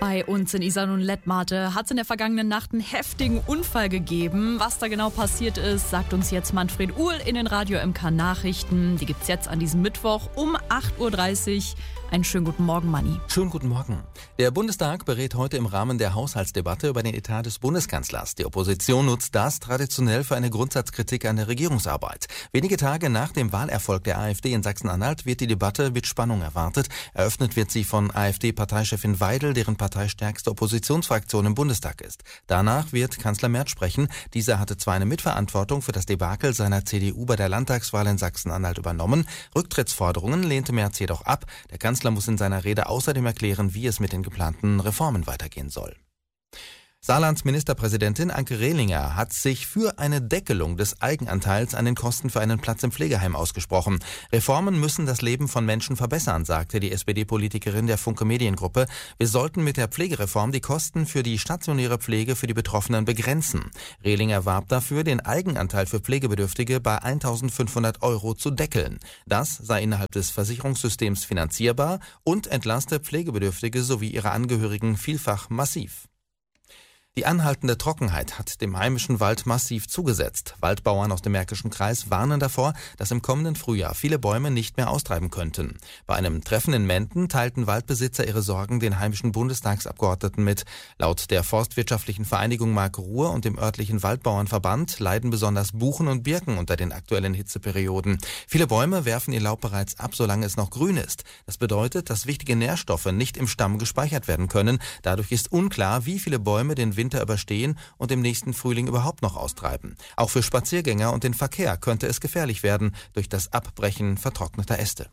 Bei uns in Iserlohn-Lettmate hat es in der vergangenen Nacht einen heftigen Unfall gegeben. Was da genau passiert ist, sagt uns jetzt Manfred Uhl in den Radio MK Nachrichten. Die gibt's jetzt an diesem Mittwoch um 8.30 Uhr. Einen schönen guten Morgen, Manni. Schönen guten Morgen. Der Bundestag berät heute im Rahmen der Haushaltsdebatte über den Etat des Bundeskanzlers. Die Opposition nutzt das traditionell für eine Grundsatzkritik an der Regierungsarbeit. Wenige Tage nach dem Wahlerfolg der AfD in Sachsen-Anhalt wird die Debatte mit Spannung erwartet. Eröffnet wird sie von AfD-Parteichefin Weidel, deren parteistärkste Oppositionsfraktion im Bundestag ist. Danach wird Kanzler Merz sprechen. Dieser hatte zwar eine Mitverantwortung für das Debakel seiner CDU bei der Landtagswahl in Sachsen-Anhalt übernommen. Rücktrittsforderungen lehnte Merz jedoch ab. Der Kanzler muss in seiner Rede außerdem erklären, wie es mit den geplanten Reformen weitergehen soll. Saarlands Ministerpräsidentin Anke Rehlinger hat sich für eine Deckelung des Eigenanteils an den Kosten für einen Platz im Pflegeheim ausgesprochen. Reformen müssen das Leben von Menschen verbessern, sagte die SPD-Politikerin der Funke Mediengruppe. Wir sollten mit der Pflegereform die Kosten für die stationäre Pflege für die Betroffenen begrenzen. Rehlinger warb dafür, den Eigenanteil für Pflegebedürftige bei 1.500 € zu deckeln. Das sei innerhalb des Versicherungssystems finanzierbar und entlaste Pflegebedürftige sowie ihre Angehörigen vielfach massiv. Die anhaltende Trockenheit hat dem heimischen Wald massiv zugesetzt. Waldbauern aus dem Märkischen Kreis warnen davor, dass im kommenden Frühjahr viele Bäume nicht mehr austreiben könnten. Bei einem Treffen in Menden teilten Waldbesitzer ihre Sorgen den heimischen Bundestagsabgeordneten mit. Laut der Forstwirtschaftlichen Vereinigung Mark Ruhr und dem örtlichen Waldbauernverband leiden besonders Buchen und Birken unter den aktuellen Hitzeperioden. Viele Bäume werfen ihr Laub bereits ab, solange es noch grün ist. Das bedeutet, dass wichtige Nährstoffe nicht im Stamm gespeichert werden können. Dadurch ist unklar, wie viele Bäume den Winter überstehen und im nächsten Frühling überhaupt noch austreiben. Auch für Spaziergänger und den Verkehr könnte es gefährlich werden durch das Abbrechen vertrockneter Äste.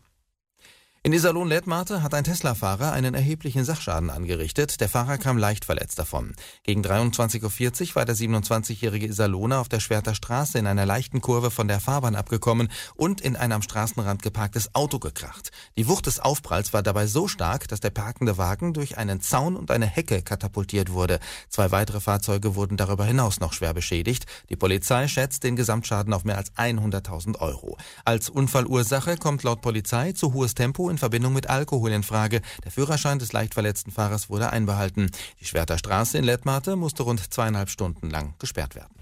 In Iserlohn-Lettmate hat ein Tesla-Fahrer einen erheblichen Sachschaden angerichtet. Der Fahrer kam leicht verletzt davon. Gegen 23.40 Uhr war der 27-jährige Iserlohner auf der Schwerter Straße in einer leichten Kurve von der Fahrbahn abgekommen und in ein am Straßenrand geparktes Auto gekracht. Die Wucht des Aufpralls war dabei so stark, dass der parkende Wagen durch einen Zaun und eine Hecke katapultiert wurde. 2 weitere Fahrzeuge wurden darüber hinaus noch schwer beschädigt. Die Polizei schätzt den Gesamtschaden auf mehr als 100.000 €. Als Unfallursache kommt laut Polizei zu hohes Tempo in Verbindung mit Alkohol in Frage. Der Führerschein des leicht verletzten Fahrers wurde einbehalten. Die Schwerter Straße in Lettmate musste rund 2,5 Stunden lang gesperrt werden.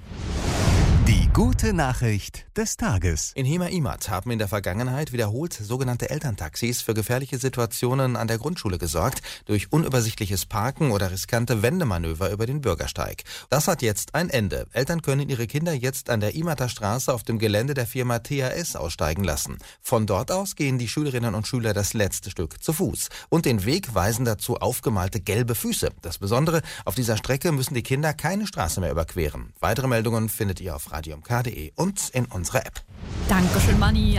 Die gute Nachricht des Tages. In Hema-Imad haben in der Vergangenheit wiederholt sogenannte Elterntaxis für gefährliche Situationen an der Grundschule gesorgt, durch unübersichtliches Parken oder riskante Wendemanöver über den Bürgersteig. Das hat jetzt ein Ende. Eltern können ihre Kinder jetzt an der Imader Straße auf dem Gelände der Firma THS aussteigen lassen. Von dort aus gehen die Schülerinnen und Schüler das letzte Stück zu Fuß. Und den Weg weisen dazu aufgemalte gelbe Füße. Das Besondere, auf dieser Strecke müssen die Kinder keine Straße mehr überqueren. Weitere Meldungen findet ihr auf radiomk.de und in unserer App. Dankeschön, Manni.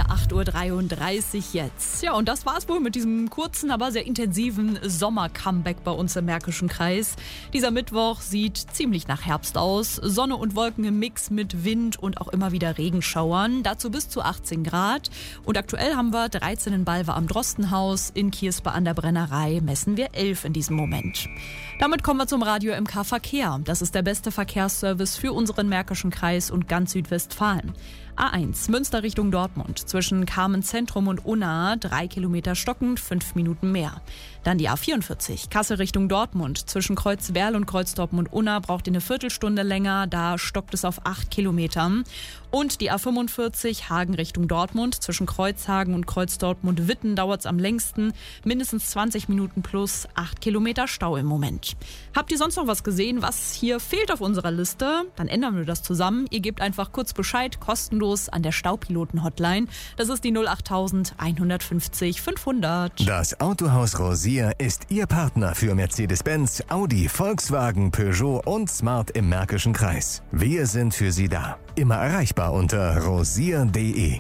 8.33 Uhr jetzt. Ja, und das war's wohl mit diesem kurzen, aber sehr intensiven Sommer-Comeback bei uns im Märkischen Kreis. Dieser Mittwoch sieht ziemlich nach Herbst aus. Sonne und Wolken im Mix mit Wind und auch immer wieder Regenschauern. Dazu bis zu 18 Grad. Und aktuell haben wir 13 in Balve am Drostenhaus. In Kierspe an der Brennerei messen wir 11 in diesem Moment. Damit kommen wir zum Radio MK Verkehr. Das ist der beste Verkehrsservice für unseren Märkischen Kreis und ganz Südwestfalen. A1 Münster Richtung Dortmund zwischen Carmen Zentrum und Unna 3 Kilometer stockend, 5 Minuten mehr. Dann die A44 Kassel Richtung Dortmund zwischen Kreuzwerl und Kreuzdorpen und Unna braucht ihr eine Viertelstunde länger, da stockt es auf 8 Kilometern. Und die A45 Hagen Richtung Dortmund zwischen Kreuzhagen und Kreuzdortmund-Witten dauert es am längsten, mindestens 20 Minuten plus 8 Kilometer Stau im Moment. Habt ihr sonst noch was gesehen, was hier fehlt auf unserer Liste? Dann ändern wir das zusammen. Ihr gebt einfach kurz Bescheid, kostenlos an der Staupiloten-Hotline. Das ist die 08000 150 500. Das Autohaus Rosier ist Ihr Partner für Mercedes-Benz, Audi, Volkswagen, Peugeot und Smart im Märkischen Kreis. Wir sind für Sie da. Immer erreichbar unter rosier.de.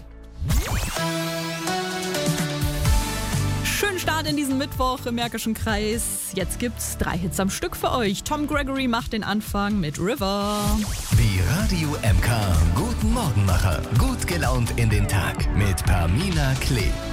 Schönen Start in diesen Mittwoch im Märkischen Kreis. Jetzt gibt's 3 Hits am Stück für euch. Tom Gregory macht den Anfang mit River. Die Radio MK Guten Morgenmacher. Gut gelaunt in den Tag mit Pamina Klee.